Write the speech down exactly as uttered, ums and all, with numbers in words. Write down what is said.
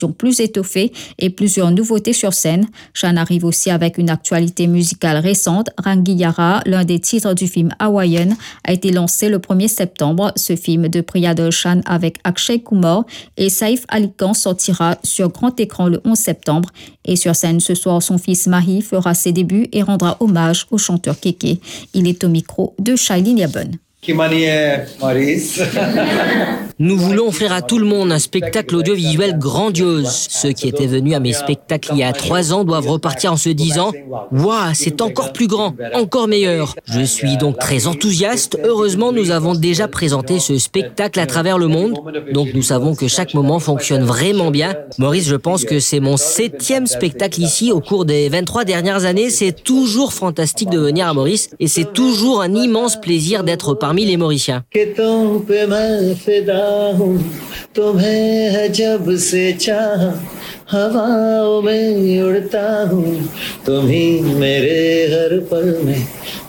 plus étoffée et plusieurs nouveautés sur scène. Chan arrive aussi avec une actualité musicale récente. Rangiyara, l'un des titres du film Hawaiian, a été lancé le premier septembre. Ce film de Priyadol Chan avec Akshay Kumar et Saif Ali Khan sortira sur grand écran le onze septembre. Et sur scène ce soir, son fils Mahi fera ses débuts et rendra hommage au chanteur Kéké. Il est au micro de Shailene Yabon. Nous voulons offrir à tout le monde un spectacle audiovisuel grandiose. Ceux qui étaient venus à mes spectacles il y a trois ans doivent repartir en se disant « Waouh, c'est encore plus grand, encore meilleur ». Je suis donc très enthousiaste. Heureusement, nous avons déjà présenté ce spectacle à travers le monde. Donc nous savons que chaque moment fonctionne vraiment bien. Maurice, je pense que c'est mon septième spectacle ici au cours des vingt-trois dernières années. C'est toujours fantastique de venir à Maurice et c'est toujours un immense plaisir d'être parmi parmi les Mauriciens. हवाओं में उड़ता हूँ तुम ही मेरे हर पल में